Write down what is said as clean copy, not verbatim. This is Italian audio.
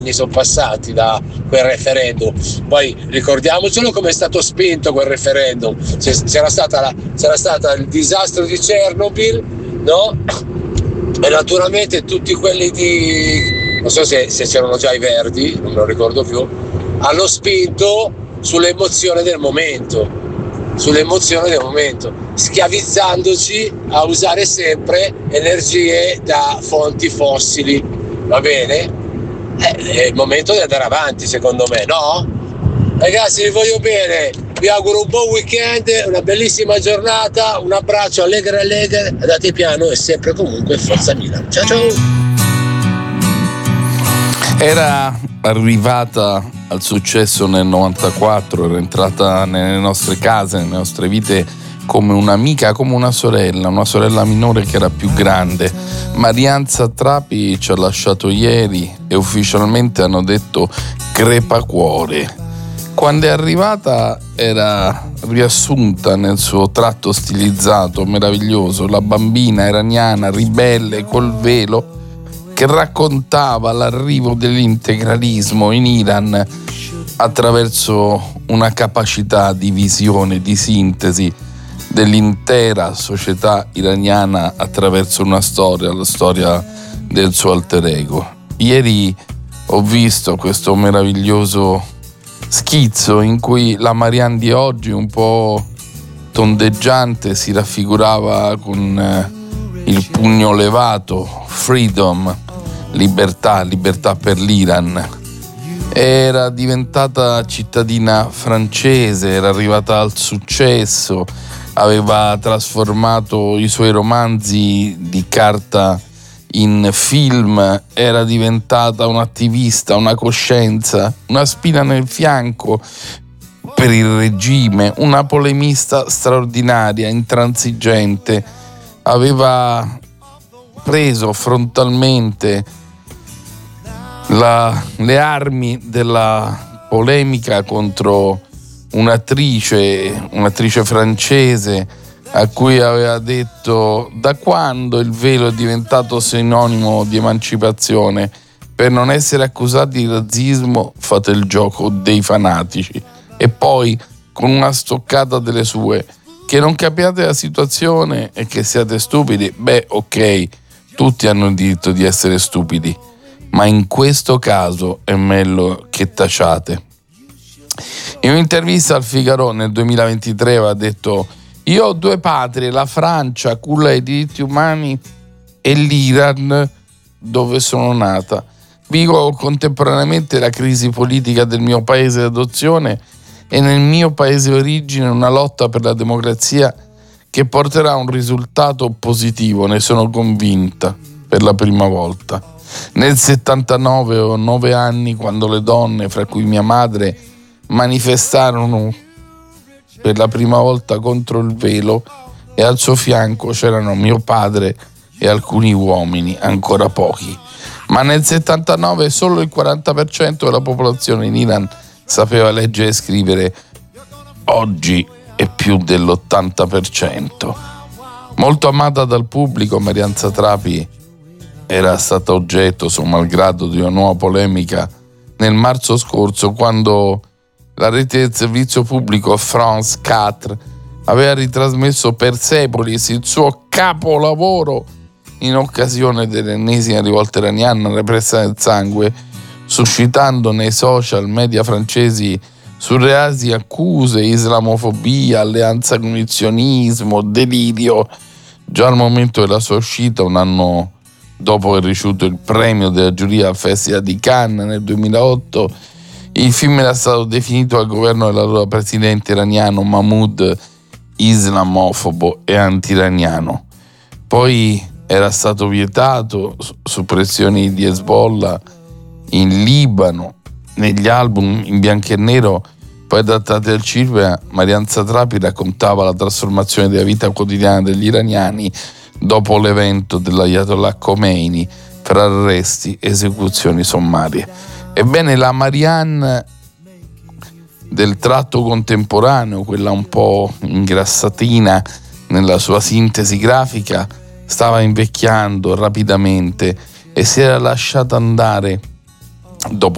sono passati da quel referendum. Poi ricordiamocelo come è stato spinto quel referendum. C'era stata il disastro di Chernobyl, no? E naturalmente tutti quelli non so se c'erano già i Verdi, non me lo ricordo più, hanno spinto sull'emozione del momento, schiavizzandoci a usare sempre energie da fonti fossili, va bene? È il momento di andare avanti, secondo me, no? Ragazzi, vi voglio bene, vi auguro un buon weekend, una bellissima giornata, un abbraccio allegre, andate piano e sempre comunque forza Milan. Ciao ciao! Era arrivata al successo nel 94, era entrata nelle nostre case, nelle nostre vite come un'amica, come una sorella minore che era più grande. Marianza Trapi ci ha lasciato ieri e ufficialmente hanno detto crepacuore. Quando è arrivata era riassunta nel suo tratto stilizzato, meraviglioso, la bambina iraniana ribelle col velo che raccontava l'arrivo dell'integralismo in Iran attraverso una capacità di visione, di sintesi dell'intera società iraniana attraverso una storia, la storia del suo alter ego. Ieri ho visto questo meraviglioso schizzo in cui la Marianne di oggi, un po' tondeggiante, si raffigurava con il pugno levato, freedom, libertà per l'Iran. Era diventata cittadina francese, era arrivata al successo, aveva trasformato i suoi romanzi di carta in film, era diventata un'attivista, una coscienza, una spina nel fianco per il regime, una polemista straordinaria, intransigente. Aveva preso frontalmente le armi della polemica contro un'attrice francese a cui aveva detto: da quando il velo è diventato sinonimo di emancipazione? Per non essere accusati di razzismo fate il gioco dei fanatici. E poi, con una stoccata delle sue: che non capiate la situazione e che siate stupidi, beh, ok, tutti hanno il diritto di essere stupidi, ma in questo caso è meglio che tacciate. In un'intervista al Figaro nel 2023 aveva detto: io ho due patrie, la Francia, culla dei diritti umani, e l'Iran, dove sono nata. Vivo contemporaneamente la crisi politica del mio paese d'adozione e nel mio paese origine una lotta per la democrazia che porterà a un risultato positivo, ne sono convinta, per la prima volta. Nel 79 ho 9 anni quando le donne, fra cui mia madre, manifestarono per la prima volta contro il velo e al suo fianco c'erano mio padre e alcuni uomini, ancora pochi. Ma nel 79 solo il 40% della popolazione in Iran sapeva leggere e scrivere. Oggi è più dell'80%. Molto amata dal pubblico, Marianza Trapi era stata oggetto, suo malgrado, di una nuova polemica nel marzo scorso, quando la rete del servizio pubblico France 4 aveva ritrasmesso Persepolis, il suo capolavoro, in occasione dell'ennesima rivolta iraniana repressa nel sangue, suscitando nei social media francesi surreali accuse, islamofobia, alleanza con il sionismo, delirio. Già al momento della sua uscita, un anno dopo aver ricevuto il premio della giuria al Festival di Cannes nel 2008, il film era stato definito dal governo dell'allora presidente iraniano Mahmoud islamofobo e anti-iraniano. Poi era stato vietato su pressioni di Hezbollah in Libano. Negli album in bianco e nero poi adattati al cinema, Marianza Trapi raccontava la trasformazione della vita quotidiana degli iraniani dopo l'evento dell'Ayatollah Khomeini, fra arresti e esecuzioni sommarie. Ebbene, la Marianne del tratto contemporaneo, quella un po' ingrassatina nella sua sintesi grafica, stava invecchiando rapidamente e si era lasciata andare dopo